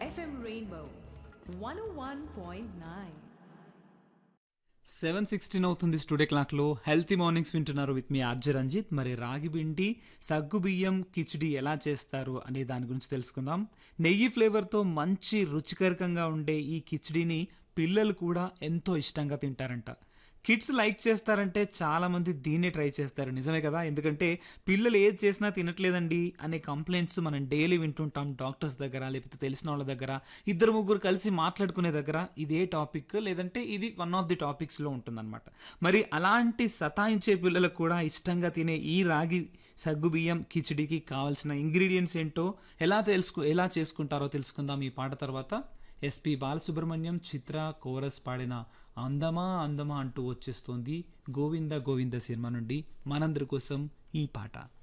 FM Rainbow 101.9. 7:16 అవుతుంది studio క్లాక్లో. Healthy mornings వింటున్నారు విత్ మీ ఆర్జే రంజిత్. మరి రాగి పిండి సగ్గుబియ్యం కిచిడి ఎలా చేస్తారు అనే దాని గురించి తెలుసుకుందాం. నెయ్యి ఫ్లేవర్తో మంచి రుచికరంగా ఉండే ఈ కిచిడిని పిల్లలు కూడా ఎంతో ఇష్టంగా తింటారంట. కిడ్స్ లైక్ చేస్తారంటే చాలా మంది దీన్నే ట్రై చేస్తారు. నిజమే కదా, ఎందుకంటే పిల్లలు ఏది చేసినా తినట్లేదండి అనే కంప్లైంట్స్ మనం డైలీ వింటుంటాం. డాక్టర్స్ దగ్గర, లేకపోతే తెలిసిన వాళ్ళ దగ్గర, ఇద్దరు ముగ్గురు కలిసి మాట్లాడుకునే దగ్గర ఇదే టాపిక్, లేదంటే ఇది వన్ ఆఫ్ ది టాపిక్స్లో ఉంటుందన్నమాట. మరి అలాంటి సతాయించే పిల్లలకు కూడా ఇష్టంగా తినే ఈ రాగి సగ్గుబియ్యం కిచిడికి కావాల్సిన ఇంగ్రీడియంట్స్ ఏంటో ఎలా చేసుకుంటారో తెలుసుకుందాం ఈ పాట తర్వాత. ఎస్పి బాలసుబ్రహ్మణ్యం, చిత్ర కోరస్ పాడిన అందమా అందమా అంటూ వచ్చేస్తోంది గోవింద గోవింద సినిమా నుండి మనందరి కోసం ఈ పాట.